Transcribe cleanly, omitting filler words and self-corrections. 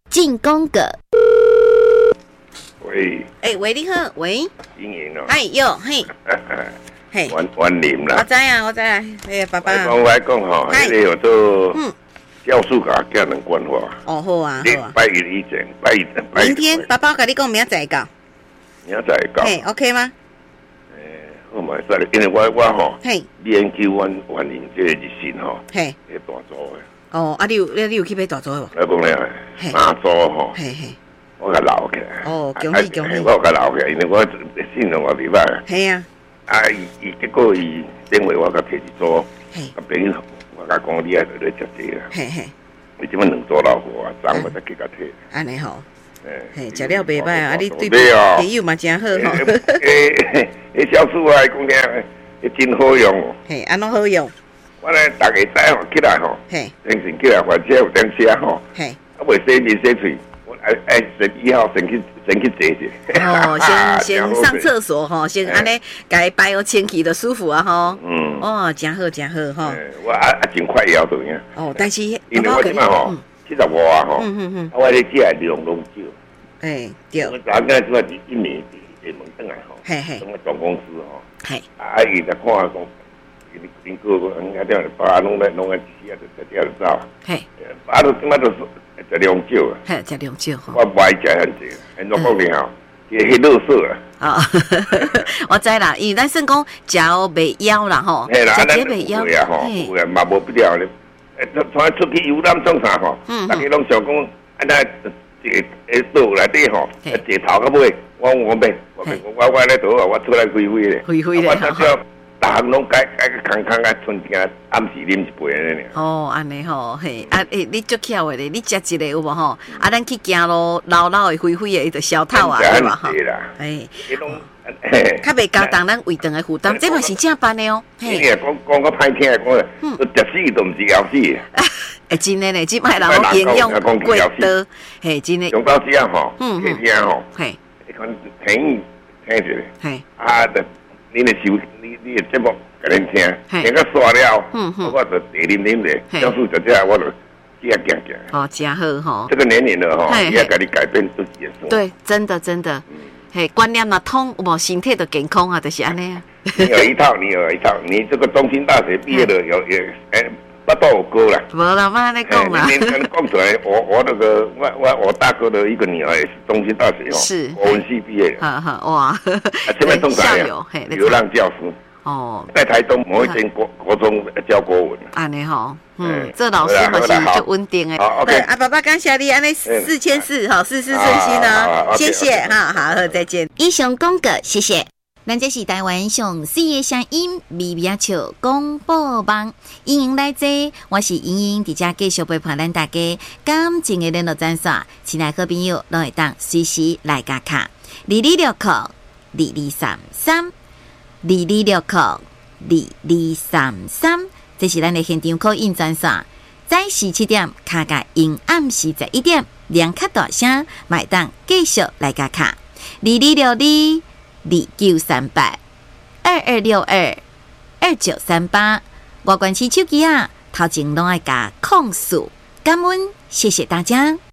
进攻个。 喂， 喂，你好，喂， 经营哦， 嘿，嘿， 晚年啦， 我知啊，爸爸， 我讲吼，迄个有做教书甲叫人管化。 哦，好啊， 拜一以前，拜一。 明天爸爸跟你讲，明仔载教。 明仔载教。 嘿 ，OK 吗？ 好嘛，因为我吼， 嘿， 研究阮营这个日新吼， 嘿， 迄大组的。 哦，你有去买大组的无？ 我讲咧，三组吼， 嘿嘿， 我甲留起来。 哦，恭喜！ 我甲留起来，因为我信用我礼拜。 嘿啊。 伊结果伊电话我甲摕一组，啊朋友我甲讲你爱来食这个。 嘿嘿。 伊即摆两组老虎啊，昨我才去甲摕。 安尼吼。嘿，食了袂歹啊！你对朋友嘛真好吼。 迄小叔啊，讲遐，迄真好用。 嘿，安怎好用？ 我咧，逐个早吼起来吼， 嘿， 精神起来，或者有点写吼， 嘿， 啊袂洗面洗嘴，我11号先去坐者。 哦，先上厕所吼，先安尼，家摆好清气就舒服啊吼。嗯。哦，真好吼。 我真快摇到呀。 哦，但是因为我即摆吼，75啊吼，我咧食量拢少。 对。 我昨天即摆一年厦门转来吼，从个总公司吼，伊就看讲。因个人家这爸拢来吃啊，就走。嘿，爸都今麦都是食两少啊。 嘿，食两少吼。 我不爱食很济，很多讲你吼，迄垃圾啊。 哦，我知啦，因为咱算讲食袂枵啦吼， 食这袂枵。 有啊吼，有啊嘛无必要咧。穿出去游览创啥吼，大家拢想讲，安那一倒内底吼，一头到尾，我买，我咧倒啊，我出来飞咧。 飞咧。 大项拢改个空啊，剩下暗时啉一杯安尼。 哦，安尼吼，嘿，你足巧的咧，你食一个有无吼？咱去行路，老的、灰的，伊就消透啊，对吧？哈，较袂加重咱胃肠的负担，这嘛是正办的哦。 嘿，讲个歹听讲，食死都毋是枵死。 真的咧，即摆人营养过多，嘿，真的。 用到这样吼，听吼，嘿，你看听一下，嘿，你的收，你的节目给恁听个刷了，我就第啉者，小数就这样，我就这样行。 哦，真好吼。 这个年龄了吼，也给你改变自己的生活。 对，真的，嘿，观念嘛通，无身体就健康啊，就是安尼啊。 你有一套，你这个中兴大学毕业的有不到我哥了。 无啦，妈在讲啦。 你讲出来，我那个我大哥的一个女儿也是中兴大学哦， 是国文系毕业的。 哇！ 这边中校友，流浪教师。哦，在台东某一间国中教国文。 安尼吼，这老师嘛是就稳定的。对，爸爸感谢你，安尼4400哈，事事顺心哦，谢谢哈，好，再见。以上广告，谢谢。咱这是台湾上4个声音微微笑广播网，欢迎来坐，我是莹莹，伫遮继续陪伴咱大家感情的联络专线，亲爱好朋友都会当随时来加卡22602233。22602233，这是咱的现场call in专线。早时7点，卡甲因暗时11点，两卡大声，买当继续来加卡。2262-2262-2262-2938，外关市手机啊，头前拢爱加控诉，感恩，谢谢大家。